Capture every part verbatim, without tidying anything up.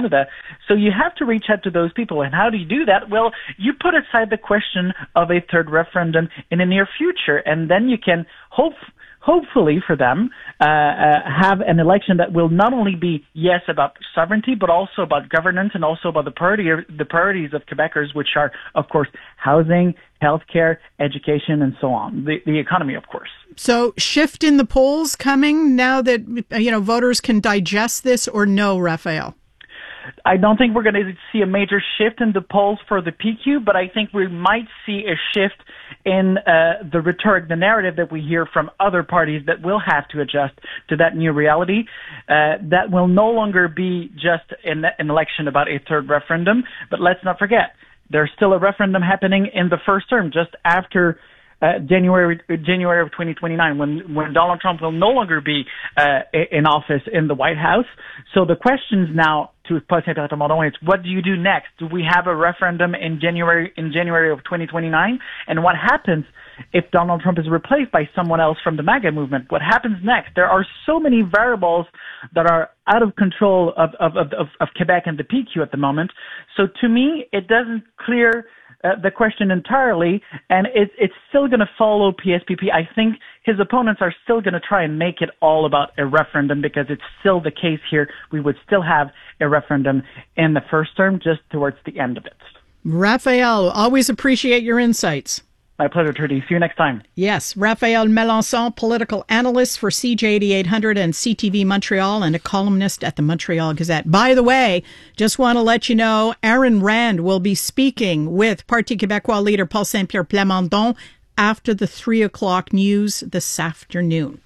Canada. So you have to reach out to those people. And how do you do that? Well, you put aside the question of a third referendum in the near future, and then you can hope hopefully for them, uh, uh, have an election that will not only be, yes, about sovereignty, but also about governance and also about the priority, the priorities of Quebecers, which are, of course, housing, healthcare, education, and so on. The, the economy, of course. So shift in the polls coming now that, you know, voters can digest this, or no, Raphael? I don't think we're going to see a major shift in the polls for the P Q, but I think we might see a shift in uh, the rhetoric, the narrative that we hear from other parties that will have to adjust to that new reality. Uh, that will no longer be just an, an election about a third referendum, but let's not forget, there's still a referendum happening in the first term, just after Uh, January January of twenty twenty-nine, when when Donald Trump will no longer be uh, in office in the White House. So the questions now to Paul Saint-Pierre Plamondon is, what do you do next? Do we have a referendum in January in January of twenty twenty-nine? And what happens if Donald Trump is replaced by someone else from the MAGA movement? What happens next? There are so many variables that are out of control of of of, of, of Quebec and the P Q at the moment. So to me, it doesn't clear Uh, the question entirely, and it, it's still going to follow P S P P. I think his opponents are still going to try and make it all about a referendum, because it's still the case here. We would still have a referendum in the first term, just towards the end of it. Raphael, always appreciate your insights. My pleasure, Trudy. See you next time. Yes, Raphael Melançon, political analyst for C J eighty-eight hundred and C T V Montreal, and a columnist at the Montreal Gazette. By the way, just want to let you know, Aaron Rand will be speaking with Parti Québécois leader Paul Saint-Pierre Plamondon after the three o'clock news this afternoon.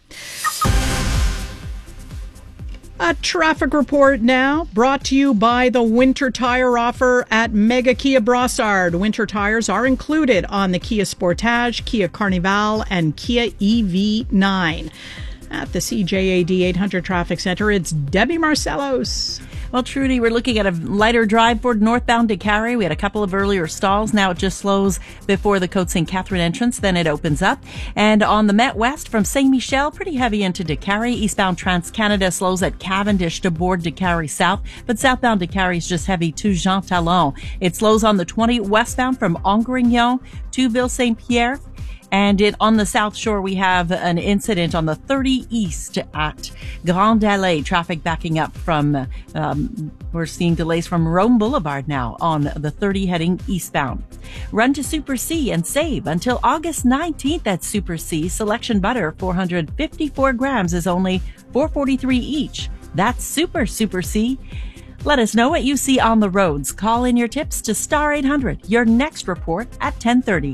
A traffic report now, brought to you by the winter tire offer at Mega Kia Brossard. Winter tires are included on the Kia Sportage, Kia Carnival, and Kia E V nine. At the C J A D eight hundred Traffic Center, it's Debbie Marcellos. Well, Trudy, we're looking at a lighter drive for northbound to Carrie. We had a couple of earlier stalls. Now it just slows before the Côte Saint Catherine entrance. Then it opens up. And on the Met West from Saint Michel, pretty heavy into Décarie. Eastbound Trans-Canada slows at Cavendish to board Décarie South. But southbound Décarie is just heavy to Jean Talon. It slows on the twenty westbound from Angrignon to Ville-Saint-Pierre. And it, on the South Shore, we have an incident on the thirty East at Grande Allée. Traffic backing up from, um, we're seeing delays from Rome Boulevard now on the thirty heading eastbound. Run to Super C and save until August nineteenth at Super C. Selection butter, four hundred fifty-four grams, is only four forty-three each. That's Super Super C. Let us know what you see on the roads. Call in your tips to Star eight hundred. Your next report at ten thirty.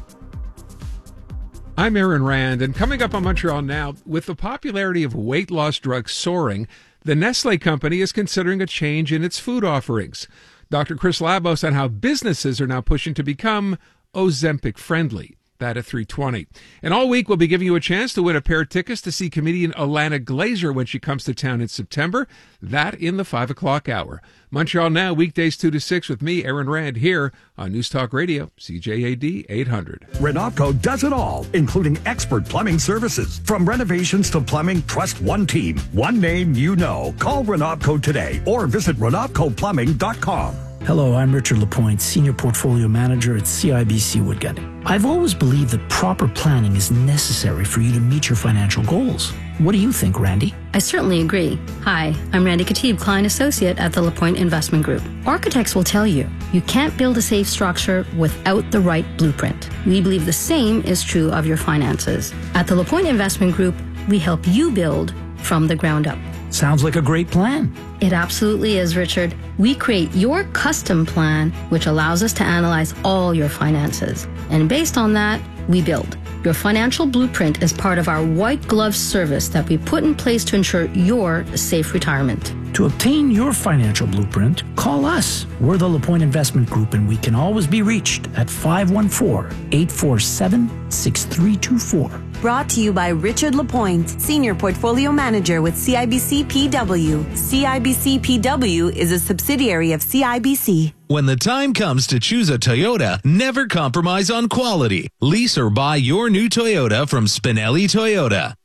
I'm Aaron Rand, and coming up on Montreal Now, with the popularity of weight loss drugs soaring, the Nestle company is considering a change in its food offerings. Doctor Chris Labos on how businesses are now pushing to become Ozempic friendly. That at three twenty. And all week, we'll be giving you a chance to win a pair of tickets to see comedian Alana Glazer when she comes to town in September. That in the five o'clock hour. Montreal Now, weekdays two to six with me, Aaron Rand, here on News Talk Radio, C J A D eight hundred. Renopco does it all, including expert plumbing services. From renovations to plumbing, trust one team, one name you know. Call Renopco today or visit renopco plumbing dot com. Hello, I'm Richard Lapointe, Senior Portfolio Manager at C I B C Woodgut. I've always believed that proper planning is necessary for you to meet your financial goals. What do you think, Randy? I certainly agree. Hi, I'm Randy Katib, Client Associate at the Lapointe Investment Group. Architects will tell you, you can't build a safe structure without the right blueprint. We believe the same is true of your finances. At the Lapointe Investment Group, we help you build from the ground up. Sounds like a great plan. It absolutely is, Richard. We create your custom plan, which allows us to analyze all your finances. And based on that, we build. Your financial blueprint is part of our white glove service that we put in place to ensure your safe retirement. To obtain your financial blueprint, call us. We're the LaPointe Investment Group, and we can always be reached at five one four, eight four seven, six three two four. Brought to you by Richard Lapointe, Senior Portfolio Manager with C I B C P W. C I B C P W is a subsidiary of C I B C. When the time comes to choose a Toyota, never compromise on quality. Lease or buy your new Toyota from Spinelli Toyota.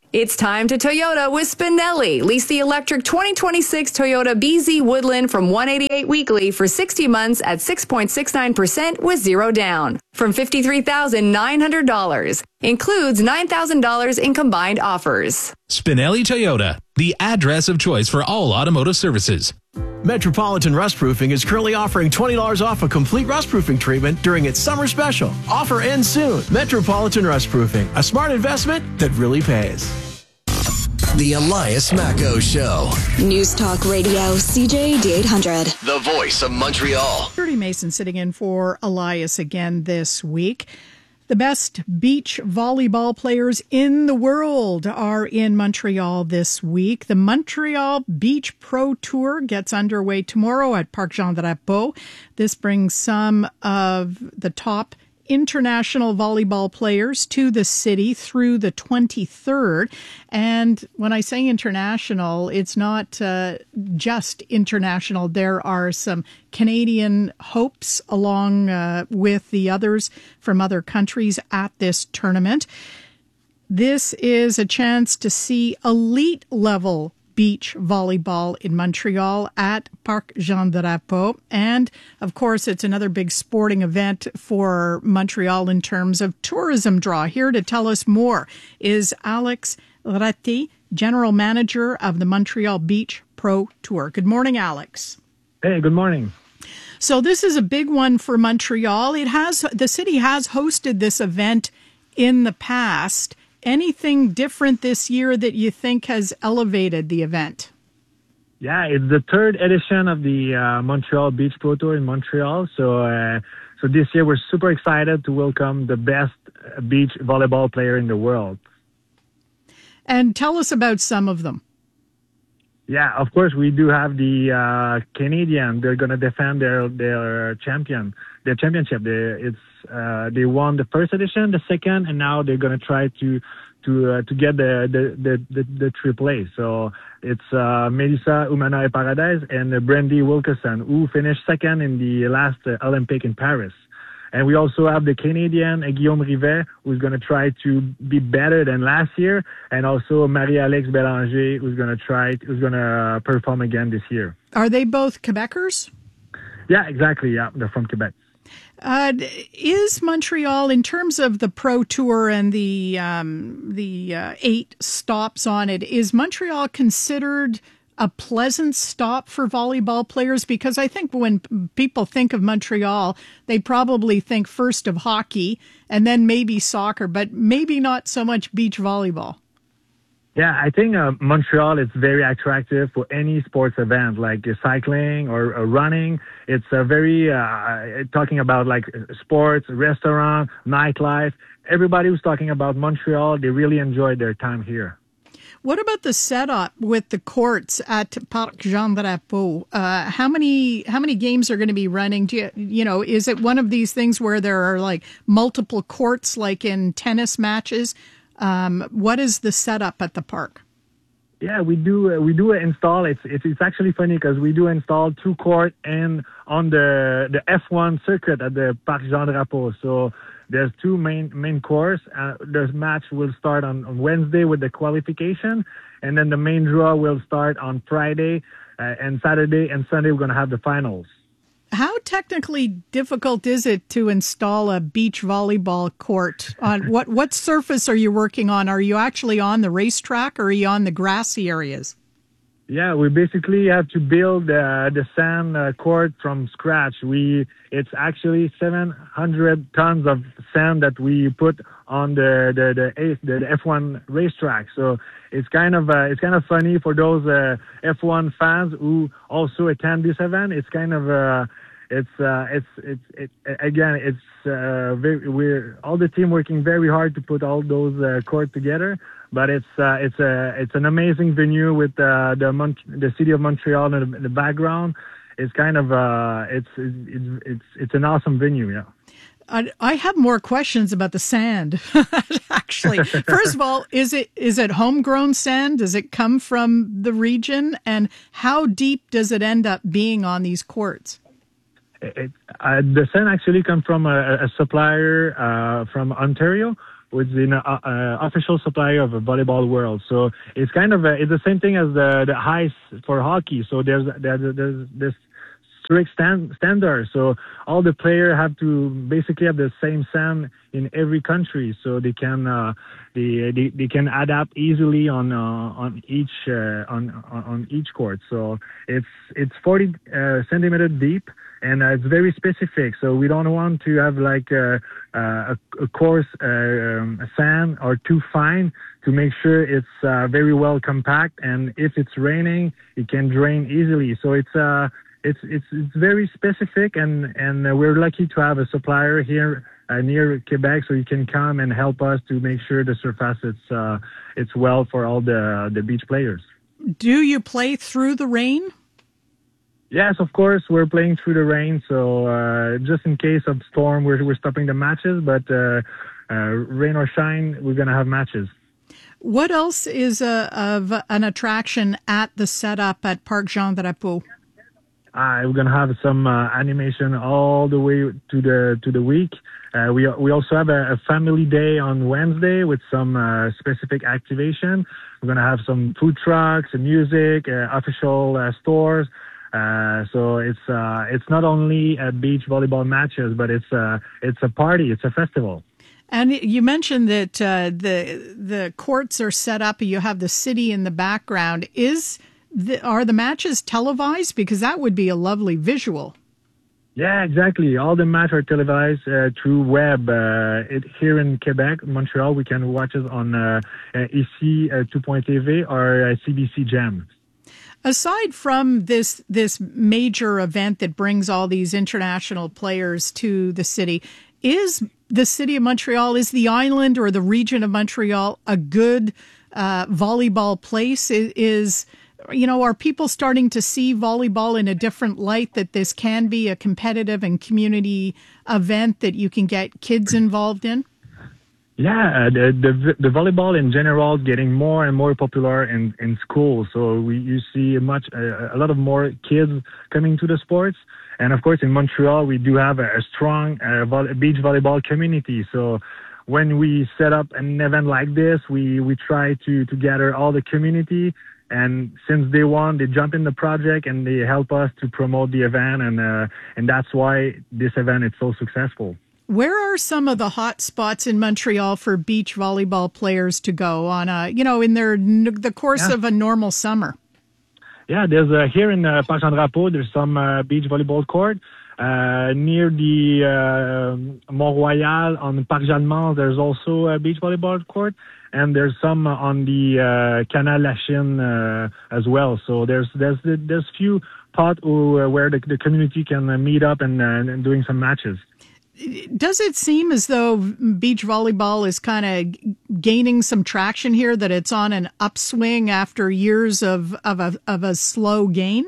It's time to Toyota with Spinelli. Lease the electric twenty twenty-six Toyota B Z Woodland from one hundred eighty-eight weekly for sixty months at six point six nine percent with zero down from fifty-three thousand nine hundred dollars. Includes nine thousand dollars in combined offers. Spinelli Toyota, the address of choice for all automotive services. Metropolitan Rustproofing is currently offering twenty dollars off a complete rustproofing treatment during its summer special. Offer ends soon. Metropolitan Rustproofing, a smart investment that really pays. The Elias Macco Show. News Talk Radio, C J D eight hundred. The voice of Montreal. Gertie Mason sitting in for Elias again this week. The best beach volleyball players in the world are in Montreal this week. The Montreal Beach Pro Tour gets underway tomorrow at Parc Jean Drapeau. This brings some of the top international volleyball players to the city through the twenty-third. And when I say international, it's not uh, just international. There are some Canadian hopes along uh, with the others from other countries at this tournament. This is a chance to see elite level beach volleyball in Montreal at Parc Jean Drapeau. And, of course, it's another big sporting event for Montreal in terms of tourism draw. Here to tell us more is Alex Ratti, General Manager of the Montreal Beach Pro Tour. Good morning, Alex. Hey, good morning. So this is a big one for Montreal. It has the city has hosted this event in the past. Anything different this year that you think has elevated the event? Yeah, it's the third edition of the uh, Montreal Beach Pro Tour in Montreal. So, uh, so this year we're super excited to welcome the best beach volleyball player in the world. And tell us about some of them. Yeah, of course we do have the uh, Canadian. They're going to defend their their champion, their championship. They, it's uh, they won the first edition, the second, and now they're going to try to to uh, to get the the the, the, the triple A. So it's uh, Melissa Umanoy-Paradise and uh, Brandy Wilkerson, who finished second in the last uh, Olympic in Paris. And we also have the Canadian uh, Guillaume Rivet, who's going to try to be better than last year, and also Marie-Alex Bélanger, who's going to try, who's going to perform again this year. Are they both Quebecers? Yeah, exactly. Yeah, they're from Quebec. Uh, is Montreal, in terms of the Pro Tour and the um, the uh, eight stops on it, is Montreal considered a pleasant stop for volleyball players? Because I think when people think of Montreal, they probably think first of hockey and then maybe soccer, but maybe not so much beach volleyball. Yeah, I think uh, Montreal is very attractive for any sports event, like uh, cycling or uh, running. It's a uh, very, uh, talking about like sports, restaurant, nightlife. Everybody who's talking about Montreal, they really enjoyed their time here. What about the setup with the courts at Parc Jean Drapeau? Uh, how many how many games are going to be running? Do you, you know, is it one of these things where there are like multiple courts, like in tennis matches? Um, what is the setup at the park? Yeah, we do uh, we do install. It's it's, it's actually funny because we do install two court and on the the F one circuit at the Parc Jean Drapeau. So there's two main main course. Uh, the match will start on, on Wednesday with the qualification, and then the main draw will start on Friday, uh, and Saturday and Sunday we're going to have the finals. How technically difficult is it to install a beach volleyball court? On what what surface are you working on? Are you actually on the racetrack or are you on the grassy areas? Yeah, we basically have to build uh, the sand uh, court from scratch. We it's actually seven hundred tons of sand that we put on the the the, the, the F one racetrack. So it's kind of uh, it's kind of funny for those uh, F one fans who also attend this event. It's kind of uh, it's uh, it's it's it, again it's uh, very, we're all the team working very hard to put all those uh, courts together. But it's uh, it's a it's an amazing venue with uh, the Mon- the city of Montreal in the, in the background. It's kind of uh, it's it's it's it's an awesome venue. Yeah. I, I have more questions about the sand. Actually, first of all, is it is it homegrown sand? Does it come from the region? And how deep does it end up being on these courts? It, uh, the sand actually comes from a, a supplier uh, from Ontario. which is an uh, uh, official supplier of a volleyball world. So it's kind of a, it's the same thing as the the ice for hockey. So there's there's there's this strict stand, standard. So all the players have to basically have the same sand in every country, so they can uh, they, they they can adapt easily on uh, on each uh, on on each court. So it's it's forty uh, centimeter deep, and uh, it's very specific. So we don't want to have like a, a, a coarse uh, um, sand or too fine, to make sure it's uh, very well compact. And if it's raining, it can drain easily. So it's uh it's it's it's very specific, and and uh, we're lucky to have a supplier here uh, near Quebec, so you can come and help us to make sure the surface it's uh, it's well for all the the beach players. Do you play through the rain? Yes, of course, we're playing through the rain. So uh, just in case of storm, we're we're stopping the matches. But uh, uh, rain or shine, we're gonna have matches. What else is a, of an attraction at the setup at Parc Jean Drapeau? Uh, we're gonna have some uh, animation all the way to the to the week. Uh, we we also have a, a family day on Wednesday with some uh, specific activation. We're gonna have some food trucks and music, uh, official uh, stores. Uh, so it's uh, it's not only uh, beach volleyball matches, but it's uh, it's a party, it's a festival. And you mentioned that uh, the the courts are set up. You have the city in the background. Is the, are the matches televised? Because that would be a lovely visual. Yeah, exactly. All the matches are televised uh, through web. Uh, it, here in Quebec, Montreal, we can watch it on uh, uh, ici uh, two point T V or uh, C B C Gem. Aside from this this major event that brings all these international players to the city, is the city of Montreal, is the island or the region of Montreal a good uh, volleyball place? Is, is, you know, are people starting to see volleyball in a different light, that this can be a competitive and community event that you can get kids involved in? Yeah, the, the the volleyball in general is getting more and more popular in, in schools. So we you see much uh, a lot of more kids coming to the sports, and of course in Montreal we do have a, a strong uh, vo- beach volleyball community. So when we set up an event like this, we we try to to gather all the community, and since day one they jump in the project and they help us to promote the event, and uh, and that's why this event is so successful. Where are some of the hot spots in Montreal for beach volleyball players to go on a, you know, in their the course yeah. of a normal summer? Yeah, there's uh, here in uh, Parc Jean Drapeau, there's some uh, beach volleyball court. Uh, near the uh, Mont-Royal on Parc Jalmans, there's also a beach volleyball court. And there's some on the uh, Canal Lachine uh, as well. So there's there's there's few spots where the, the community can uh, meet up and, uh, and doing some matches. Does it seem as though beach volleyball is kind of gaining some traction here, that it's on an upswing after years of, of, a, of a slow gain?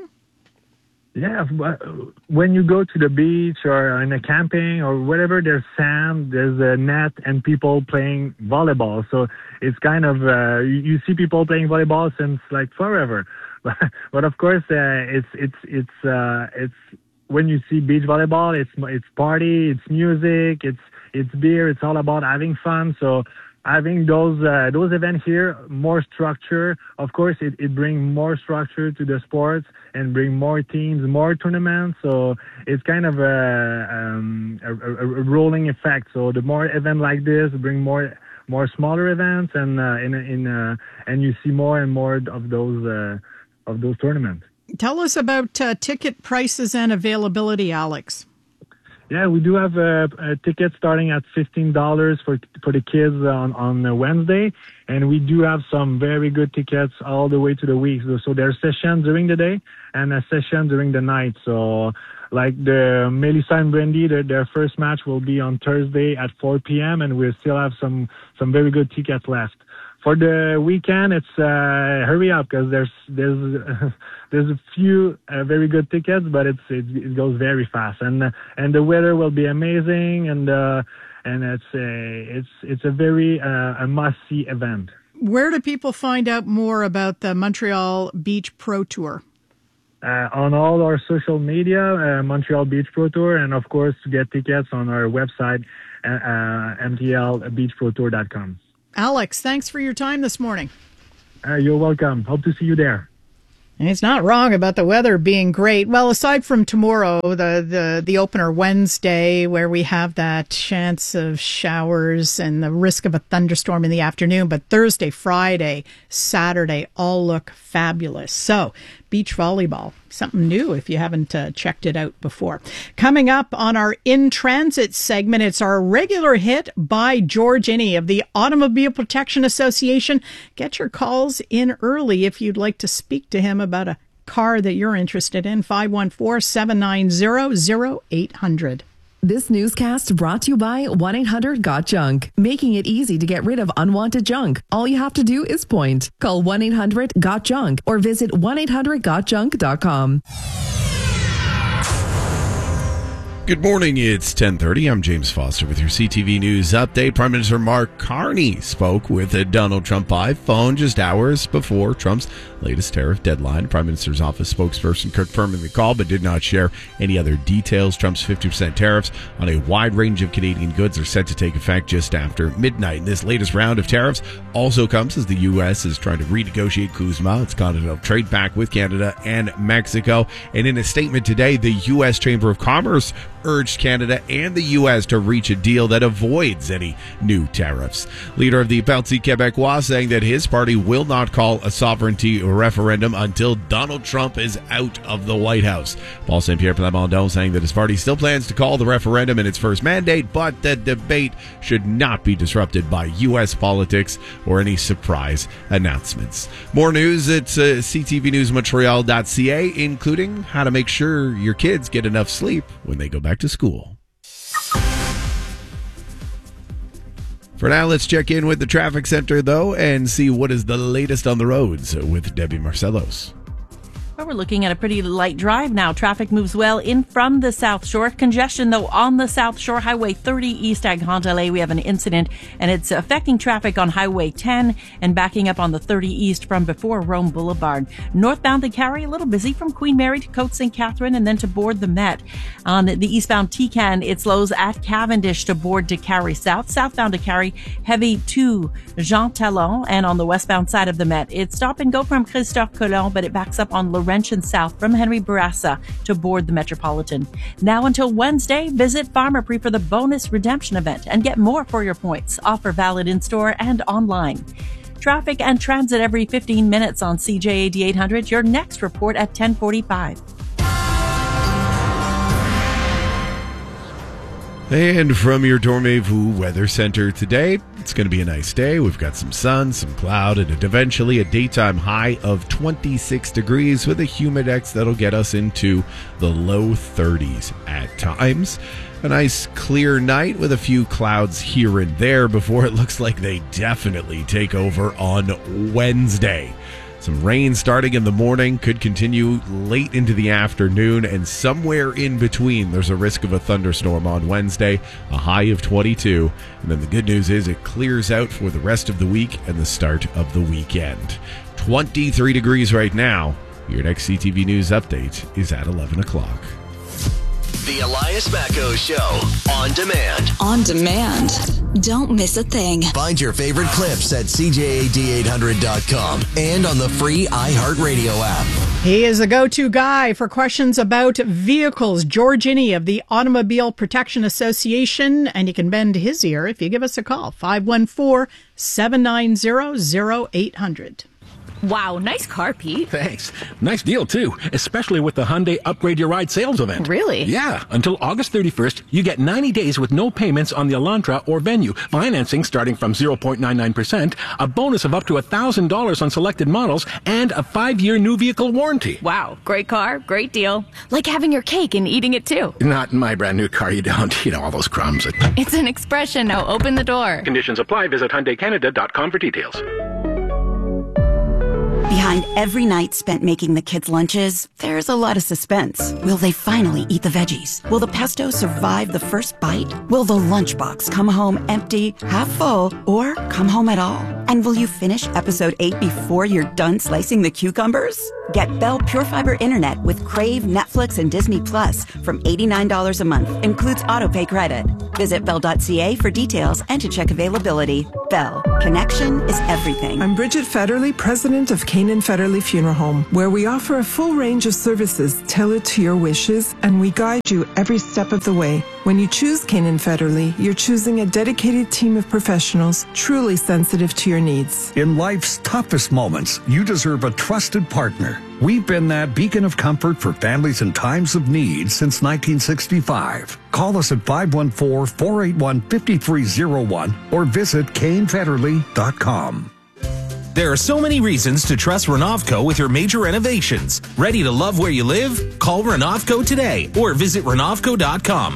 Yeah, when you go to the beach or in a camping or whatever, there's sand, there's a net, and people playing volleyball. So it's kind of, uh, you, you see people playing volleyball since like forever. But, but of course, uh, it's, it's, it's, uh, it's, when you see beach volleyball, it's it's party, it's music, it's it's beer, it's all about having fun. So having those uh, those events here, more structure, of course, it, it brings more structure to the sports and bring more teams, more tournaments. So it's kind of a, um, a, a, a rolling effect. So the more events like this bring more more smaller events, and uh, in in uh, and you see more and more of those uh, of those tournaments. Tell us about uh, ticket prices and availability, Alex. Yeah, we do have a, a ticket starting at fifteen dollars for for the kids on, on Wednesday. And we do have some very good tickets all the way to the week. So, so there's sessions during the day and a session during the night. So like the Melissa and Brandy, their, their first match will be on Thursday at four p.m. And we'll still have some, some very good tickets left. For the weekend, it's uh, hurry up, because there's there's uh, there's a few uh, very good tickets, but it's it, it goes very fast, and uh, and the weather will be amazing, and uh, and it's a it's it's a very uh, a must see event. Where do people find out more about the Montreal Beach Pro Tour? Uh, on all our social media, uh, Montreal Beach Pro Tour, and of course to get tickets on our website, uh, M T L beach pro tour dot com. Alex, thanks for your time this morning. Uh, you're welcome. Hope to see you there. And he's not wrong about the weather being great. Well, aside from tomorrow, the, the, the opener Wednesday, where we have that chance of showers and the risk of a thunderstorm in the afternoon, but Thursday, Friday, Saturday all look fabulous. So, beach volleyball, something new if you haven't uh, checked it out before. Coming up on our In Transit segment, it's our regular hit by George Inney of the Automobile Protection Association. Get your calls in early if you'd like to speak to him about a car that you're interested in. five one four, seven nine zero, zero eight hundred. This newscast brought to you by one eight hundred got junk, making it easy to get rid of unwanted junk. All you have to do is point. Call one eight hundred got junk or visit one eight hundred got junk dot com. Good morning, it's ten thirty. I'm James Foster with your C T V News update. Prime Minister Mark Carney spoke with Donald Trump by phone just hours before Trump's latest tariff deadline. Prime Minister's office spokesperson confirming the call but did not share any other details. Trump's fifty percent tariffs on a wide range of Canadian goods are set to take effect just after midnight. And this latest round of tariffs also comes as the U S is trying to renegotiate CUSMA, its continental trade pact with Canada and Mexico. And in a statement today, the U S Chamber of Commerce urged Canada and the U S to reach a deal that avoids any new tariffs. Leader of the Parti Québécois saying that his party will not call a sovereignty referendum until Donald Trump is out of the White House. Paul Saint-Pierre Plamondon saying that his party still plans to call the referendum in its first mandate, but the debate should not be disrupted by U S politics or any surprise announcements. More news at uh, c t v news montreal dot c a, including how to make sure your kids get enough sleep when they go back to school. For now, let's check in with the traffic center, though, and see what is the latest on the roads with Debbie Marcelos. Well, we're looking at a pretty light drive now. Traffic moves well in from the South Shore. Congestion, though, on the South Shore. Highway thirty east at Grand Allée. We have an incident, and it's affecting traffic on Highway ten and backing up on the thirty east from before Rome Boulevard. Northbound to Carrie, a little busy from Queen Mary to Côte Saint Catherine and then to board the Met. On the eastbound T-Can, it slows at Cavendish to board to Carrie South. Southbound to Carrie, heavy to Jean Talon. And on the westbound side of the Met, it's stop and go from Christophe Colomb, but it backs up on Laurentian South from Henry Bourassa to board the Metropolitan. Now until Wednesday, visit Pharmaprix for the bonus redemption event and get more for your points. Offer valid in-store and online. Traffic and transit every fifteen minutes on C J A D eight hundred. Your next report at ten forty-five. And from your Dormez-vous Weather Center today, it's going to be a nice day. We've got some sun, some cloud, and eventually a daytime high of twenty-six degrees with a humidex that'll get us into the low thirties at times. A nice clear night with a few clouds here and there before it looks like they definitely take over on Wednesday. Some rain starting in the morning, could continue late into the afternoon, and somewhere in between there's a risk of a thunderstorm on Wednesday, a high of twenty-two. And then the good news is it clears out for the rest of the week and the start of the weekend. twenty-three degrees right now. Your next C T V News update is at eleven o'clock. The Elias Macko Show, on demand. On demand. Don't miss a thing. Find your favorite clips at c j a d eight hundred dot com and on the free iHeartRadio app. He is the go-to guy for questions about vehicles. George Inney of the Automobile Protection Association, and you can bend his ear if you give us a call. five one four, seven nine zero, zero eight hundred. Wow, nice car, Pete. Thanks. Nice deal, too, especially with the Hyundai Upgrade Your Ride sales event. Really? Yeah. Until August thirty-first, you get ninety days with no payments on the Elantra or Venue, financing starting from zero point nine nine percent, a bonus of up to one thousand dollars on selected models, and a five-year new vehicle warranty. Wow, great car, great deal. Like having your cake and eating it, too. Not in my brand new car, you don't. You know, all those crumbs. It's an expression. Now open the door. Conditions apply. Visit Hyundai Canada dot com for details. Behind every night spent making the kids' lunches, there's a lot of suspense. Will they finally eat the veggies? Will the pesto survive the first bite? Will the lunchbox come home empty, half full, or come home at all? And will you finish episode eight before you're done slicing the cucumbers? Get Bell Pure Fiber Internet with Crave, Netflix, and Disney Plus from eighty-nine dollars a month. Includes autopay credit. Visit bell dot c a for details and to check availability. Bell. Connection is everything. I'm Bridget Federley, president of Canaan Federley Funeral Home, where we offer a full range of services tailored to your wishes, and we guide you every step of the way. When you choose Canaan Federley, you're choosing a dedicated team of professionals truly sensitive to your needs. In life's toughest moments, you deserve a trusted partner. We've been that beacon of comfort for families in times of need since nineteen sixty-five. Call us at five one four, four eight one, five three zero one or visit Kane Federley dot com. There are so many reasons to trust Renovco with your major renovations. Ready to love where you live? Call Renovco today or visit Renovco dot com.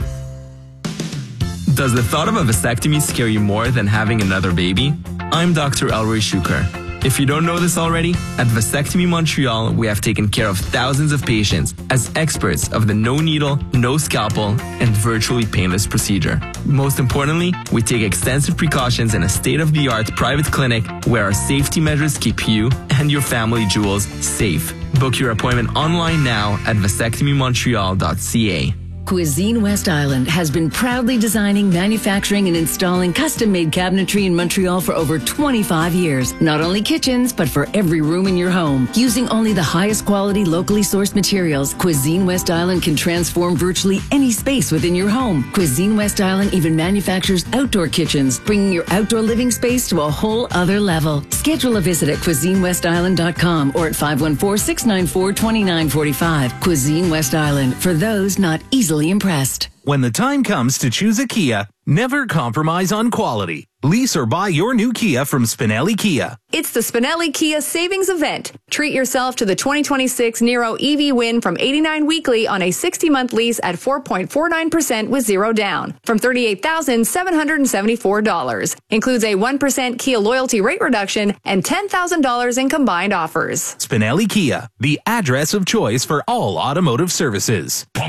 Does the thought of a vasectomy scare you more than having another baby? I'm Doctor Elroy Shuker. If you don't know this already, at Vasectomy Montreal, we have taken care of thousands of patients as experts of the no needle, no scalpel, and virtually painless procedure. Most importantly, we take extensive precautions in a state-of-the-art private clinic where our safety measures keep you and your family jewels safe. Book your appointment online now at vasectomy montreal dot c a. Cuisine West Island has been proudly designing, manufacturing, and installing custom-made cabinetry in Montreal for over twenty-five years. Not only kitchens, but for every room in your home. Using only the highest quality, locally sourced materials, Cuisine West Island can transform virtually any space within your home. Cuisine West Island even manufactures outdoor kitchens, bringing your outdoor living space to a whole other level. Schedule a visit at cuisine west island dot com or at five one four, six nine four, two nine four five. Cuisine West Island, for those not easily impressed. When the time comes to choose a Kia, never compromise on quality. Lease or buy your new Kia from Spinelli Kia. It's the Spinelli Kia Savings Event. Treat yourself to the twenty twenty-six Niro E V win from eighty-nine weekly on a sixty-month lease at four point four nine percent with zero down from thirty-eight thousand seven hundred seventy-four dollars. Includes a one percent Kia loyalty rate reduction and ten thousand dollars in combined offers. Spinelli Kia, the address of choice for all automotive services.